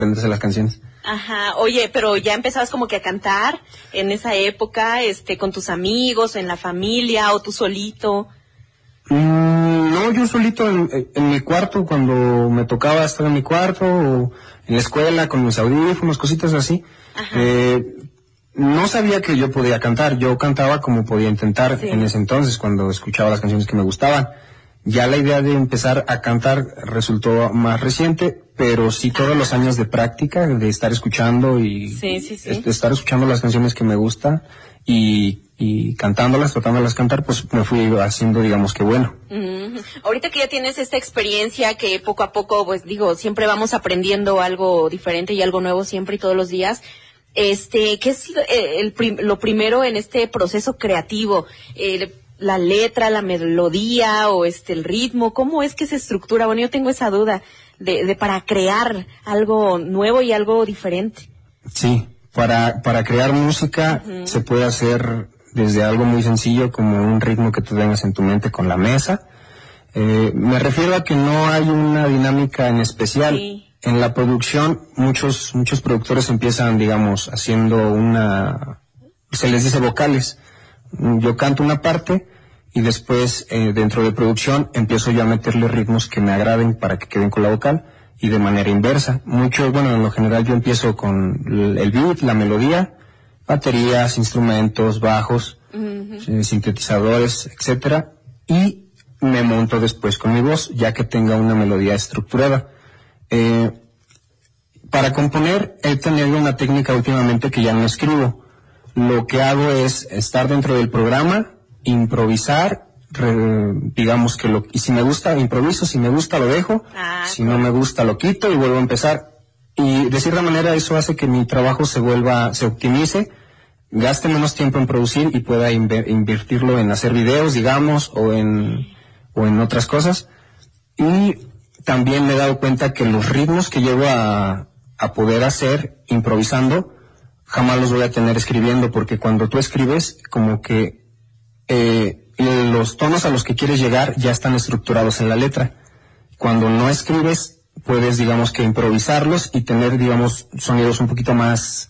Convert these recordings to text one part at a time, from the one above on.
aprenderse las canciones. Ajá, oye, pero ya empezabas como que a cantar en esa época, con tus amigos, en la familia, o tú solito. No, yo solito en mi cuarto, cuando me tocaba estar en mi cuarto, o en la escuela con mis audífonos, cositas así. No sabía que yo podía cantar, yo cantaba como podía intentar en ese entonces, cuando escuchaba las canciones que me gustaban. Ya la idea de empezar a cantar resultó más reciente, pero sí todos los años de práctica, de estar escuchando y estar escuchando las canciones que me gustan y cantándolas, tratándolas cantar, pues me fui haciendo, digamos que bueno. Ahorita que ya tienes esta experiencia, que poco a poco, pues digo, siempre vamos aprendiendo algo diferente y algo nuevo siempre y todos los días. ¿Qué es lo primero en este proceso creativo? La letra, la melodía o el ritmo, ¿cómo es que se estructura? Bueno, yo tengo esa duda de para crear algo nuevo y algo diferente. Sí, para crear música se puede hacer desde algo muy sencillo como un ritmo que tú tengas en tu mente con la mesa. Me refiero a que no hay una dinámica en especial. Sí. En la producción, muchos productores empiezan, digamos, haciendo se les dice vocales. Yo canto una parte y después dentro de producción empiezo yo a meterle ritmos que me agraden para que queden con la vocal y de manera inversa. En lo general yo empiezo con el beat, la melodía, baterías, instrumentos, bajos, sintetizadores, etcétera, y me monto después con mi voz, ya que tenga una melodía estructurada. Para componer he tenido una técnica últimamente que ya no escribo. Lo que hago es estar dentro del programa, improvisar, digamos que y si me gusta improviso, si me gusta lo dejo, si no me gusta lo quito y vuelvo a empezar. Y de cierta manera eso hace que mi trabajo se optimice, gaste menos tiempo en producir y pueda invertirlo en hacer videos, digamos, o en otras cosas. Y también me he dado cuenta que los ritmos que llego a poder hacer improvisando jamás los voy a tener escribiendo, porque cuando tú escribes como que los tonos a los que quieres llegar ya están estructurados en la letra. Cuando no escribes puedes, digamos, que improvisarlos y tener, digamos, sonidos un poquito más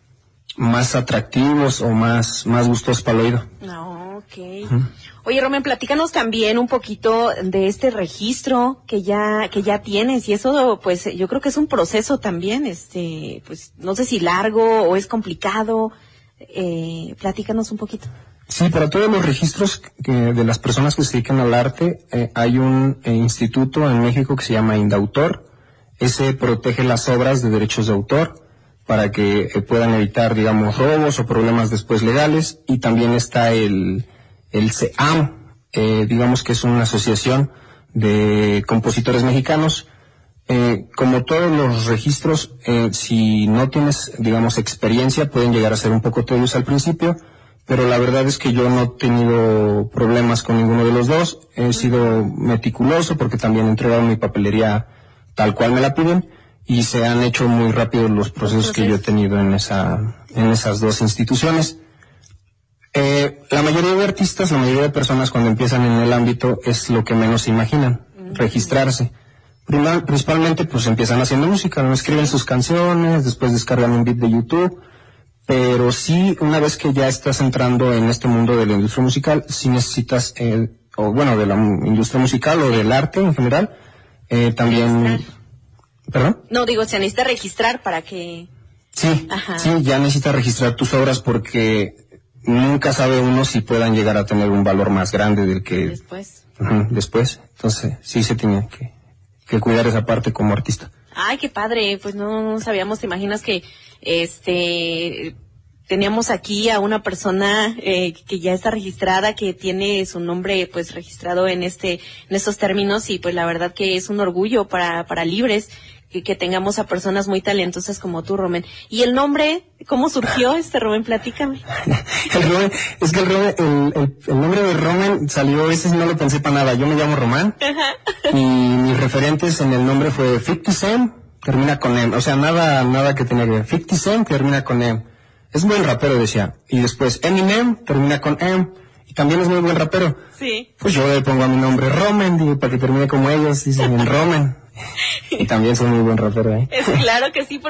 atractivos o más gustosos para el oído. Okay. Oye, Romen, platícanos también un poquito de este registro que ya tienes, y eso, pues, yo creo que es un proceso también, pues, no sé si largo o es complicado. Platícanos un poquito. Sí, para todos los registros de las personas que se dedican al arte, hay un instituto en México que se llama Indautor. Ese protege las obras de derechos de autor para que puedan evitar, digamos, robos o problemas después legales. Y también está el CEAM, digamos que es una asociación de compositores mexicanos. Como todos los registros, si no tienes, digamos, experiencia, pueden llegar a ser un poco tediosos al principio, pero la verdad es que yo no he tenido problemas con ninguno de los dos. He sido meticuloso porque también he entregado mi papelería tal cual me la piden, y se han hecho muy rápido los procesos que yo he tenido en esas dos instituciones. La mayoría de artistas, la mayoría de personas cuando empiezan en el ámbito es lo que menos se imaginan, registrarse. Principalmente pues empiezan haciendo música, ¿no? Escriben sus canciones, después descargan un beat de YouTube, pero sí, una vez que ya estás entrando en este mundo de la industria musical, sí necesitas, de la industria musical o del arte en general, también... Registrar. ¿Perdón? No, digo, se necesita registrar para que... Sí, ya necesitas registrar tus obras porque nunca sabe uno si puedan llegar a tener un valor más grande del que... Después. Entonces, sí se tiene que cuidar esa parte como artista. Ay, qué padre, pues no sabíamos. ¿Te imaginas que teníamos aquí a una persona que ya está registrada, que tiene su nombre pues registrado en estos términos, y pues la verdad que es un orgullo para Libres que tengamos a personas muy talentosas como tú, Romen? ¿Y el nombre, cómo surgió Romen? Platícame. El nombre de Romen salió, ese no lo pensé para nada. Yo me llamo Román. Y mis referentes en el nombre fue 50 Cent, termina con M. O sea, nada que tenga que ver. 50 Cent termina con M. Es buen rapero, decía. Y después Eminem termina con M. Y también es muy buen rapero. Sí. Pues yo le pongo a mi nombre Romen, digo, para que termine como ellos, dicen Romen. Y también soy muy buen rapero, Claro que sí.